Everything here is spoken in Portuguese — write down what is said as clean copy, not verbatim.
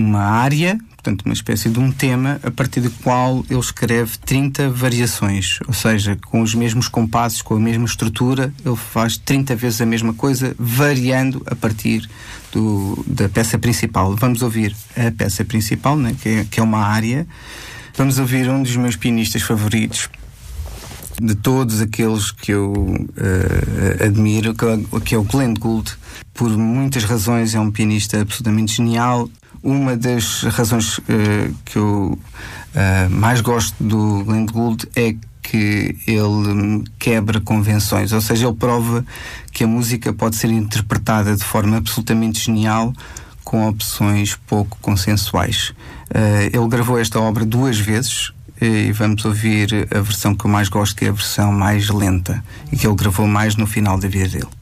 uma área, portanto uma espécie de um tema, a partir do qual ele escreve 30 variações, ou seja, com os mesmos compassos, com a mesma estrutura, ele faz 30 vezes a mesma coisa, variando a partir da peça principal. Vamos ouvir a peça principal, né, que é uma área. Vamos ouvir um dos meus pianistas favoritos, de todos aqueles que eu admiro, que é o Glenn Gould. Por muitas razões é um pianista absolutamente genial. Uma das razões que eu mais gosto do Glenn Gould é que ele quebra convenções, ou seja, ele prova que a música pode ser interpretada de forma absolutamente genial com opções pouco consensuais. Ele gravou esta obra 2 vezes e vamos ouvir a versão que eu mais gosto, que é a versão mais lenta e que ele gravou mais no final da vida dele.